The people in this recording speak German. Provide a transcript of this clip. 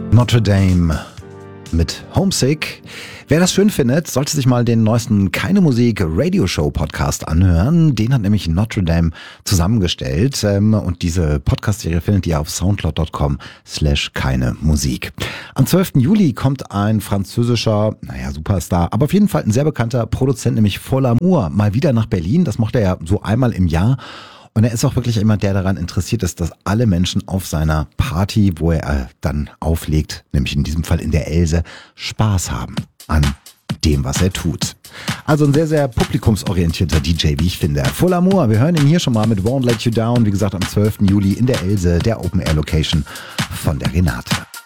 Notre Dame mit Homesick. Wer das schön findet, sollte sich mal den neuesten Keine Musik Radioshow Podcast anhören. Den hat nämlich Notre Dame zusammengestellt. Und diese Podcast-Serie findet ihr auf soundcloud.com/keine Musik. Am 12. Juli kommt ein französischer, Superstar, aber auf jeden Fall ein sehr bekannter Produzent, nämlich Fol Amour, mal wieder nach Berlin. Das macht er ja so einmal im Jahr. Und er ist auch wirklich jemand, der daran interessiert ist, dass alle Menschen auf seiner Party, wo er dann auflegt, nämlich in diesem Fall in der Else, Spaß haben an dem, was er tut. Also ein sehr, sehr publikumsorientierter DJ, wie ich finde. Fol Amour, wir hören ihn hier schon mal mit Won't Let You Down, wie gesagt am 12. Juli in der Else, der Open Air Location von der Renate.